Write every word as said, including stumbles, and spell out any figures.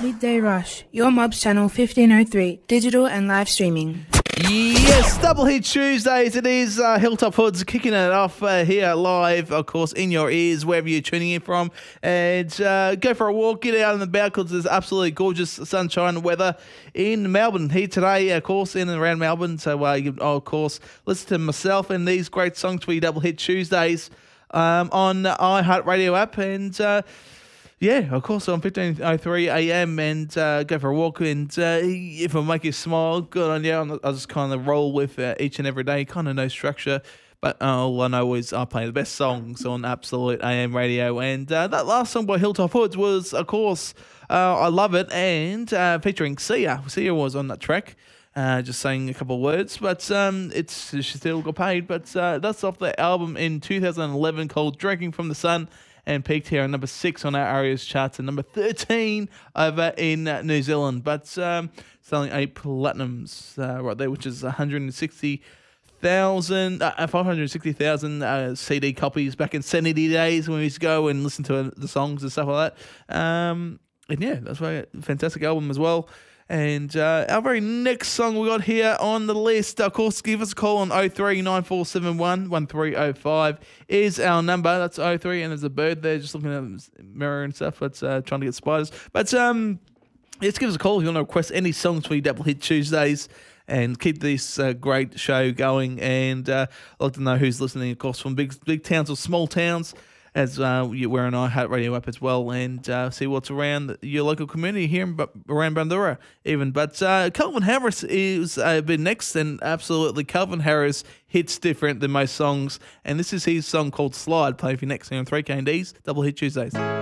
Midday Rush, your Mobs channel fifteen oh three, digital and live streaming. Yes, Double Hit Tuesdays. It is uh, Hilltop Hoods kicking it off uh, here live, of course, in your ears, wherever you're tuning in from. And uh, go for a walk, get out and about because there's absolutely gorgeous sunshine weather in Melbourne here today, of course, in and around Melbourne. So, uh, you can, oh, of course, listen to myself and these great songs for your Double Hit Tuesdays um, on the iHeartRadio app. And uh, yeah, of course, on fifteen oh three a m and uh, go for a walk. And uh, if I make you smile, good on you. I just kind of roll with uh, each and every day, kind of no structure. But uh, all I know is I play the best songs on Absolute A M radio. And uh, that last song by Hilltop Hoods was, of course, uh, I Love It, and uh, featuring Sia. Sia was on that track. Uh, just saying a couple of words, but um, it's she still got paid. But uh, that's off the album in two thousand eleven called Drinking from the Sun, and peaked here at number six on our area's charts and number thirteen over in uh, New Zealand. But um, selling eight platinums uh, right there, which is one hundred sixty thousand, uh, five hundred sixty thousand uh, C D copies back in seventy days when we used to go and listen to the songs and stuff like that. Um, and yeah, that's why a fantastic album as well. And uh, our very next song we got here on the list, of course, give us a call on oh three nine four seven one one three oh five is our number. That's oh three, and there's a bird there just looking at the mirror and stuff. That's uh, trying to get spiders. But um, just give us a call if you want to request any songs for your Double Hit Tuesdays and keep this uh, great show going. And uh, I'd like to know who's listening, of course, from big big towns or small towns, as uh, we're an iHeartRadio app as well, and uh, see what's around your local community here in, around Bundoora even. But uh, Calvin Harris is uh, been next, and absolutely Calvin Harris hits different than most songs, and this is his song called Slide, playing for you next on three K and D's Double Hit Tuesdays.